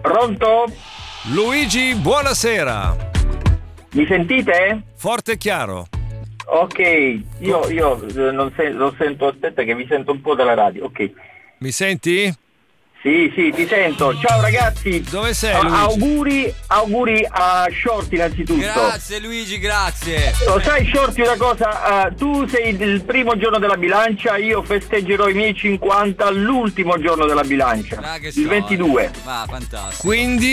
Pronto? Luigi, buonasera. Mi sentite? Forte e chiaro. Ok, io non lo sento, aspetta che vi sento un po' dalla radio, ok. Mi senti? Sì, ti sento. Ciao ragazzi. Dove sei, Luigi? Auguri a Shorty innanzitutto. Grazie Luigi, grazie. Lo sai Shorty una cosa? Tu sei il primo giorno della bilancia, io festeggerò i miei 50 l'ultimo giorno della bilancia. Il 22. Va, fantastico. Quindi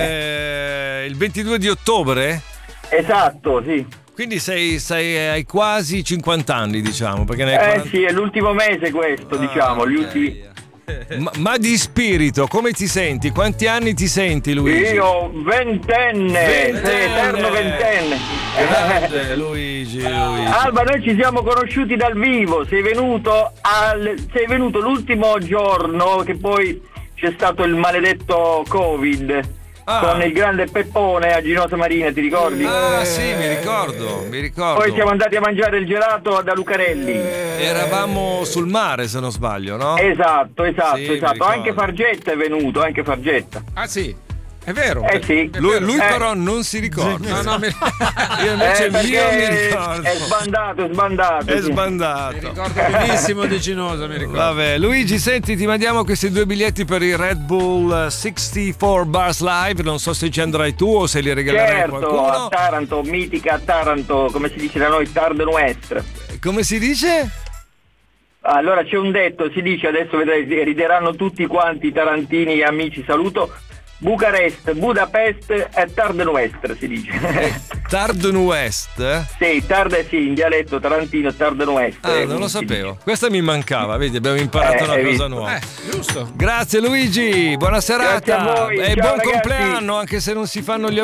il 22 di ottobre? Esatto, sì. Quindi hai quasi 50 anni, diciamo, perché ne hai 40... sì, è l'ultimo mese questo, diciamo, gli ultimi. Ma di spirito, come ti senti? Quanti anni ti senti, Luigi? Io ventenne. Eterno ventenne. Grande, Luigi. Alba, noi ci siamo conosciuti dal vivo, sei venuto l'ultimo giorno che poi c'è stato il maledetto Covid. Con il grande Peppone a Ginosa Marina, ti ricordi? Sì, mi ricordo. Poi siamo andati a mangiare il gelato da Lucarelli. Eravamo sul mare, se non sbaglio, no? Esatto. Sì, Anche Fargetta è venuto, Ah sì, è vero. Sì. Lui però non si ricorda. No, io invece mi ricordo. È sbandato. È sbandato. Mi ricordo benissimo di Ginosa, mi ricordo. Vabbè, Luigi, senti, ti mandiamo questi 2 biglietti per il Red Bull 64 Bars Live. Non so se ci andrai tu o se li regalerai a qualcuno. A Taranto, mitica Taranto, come si dice da noi, Tarde Nuestra. Come si dice? Allora c'è un detto, si dice, adesso vedrai, rideranno tutti quanti i tarantini e amici, saluto. Bucarest, Budapest e Tarde Nuestra si dice. Tarde Nuest? Sì, in dialetto tarantino Tarde Nuestra. Non lo sapevo. Questa mi mancava, vedi, abbiamo imparato una cosa nuova. Giusto. Grazie Luigi, buona serata. Grazie a voi. E ciao, buon ragazzi. compleanno, anche se non si fanno gli